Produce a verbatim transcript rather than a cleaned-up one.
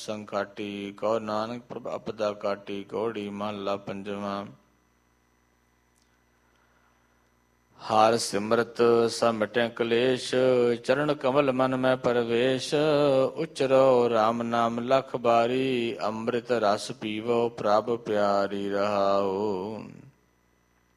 ਸੰਕਾਟੀ। ਕਹੋ ਨਾਨਕ ਪ੍ਰਭ ਆਪਦਾ ਕਾਟੀ। ਘੋੜੀ ਮਹੱਲਾ ਪੰਜਵਾਂ। ਹਰ ਸਿਮਰਤ ਸਭ ਮਿਟੈ ਕਲੇਸ਼। ਚਰਨ ਕਮਲ ਮਨ ਮੈਂ ਪਰਵੇਸ਼। ਉਚਰੋ ਰਾਮ ਨਾਮ ਲਖ ਬਾਰੀ। ਅੰਮ੍ਰਿਤ ਰਸ ਪੀਵੋ ਪ੍ਰਭ ਪਿਆਰੀ ਰਹਾਓ।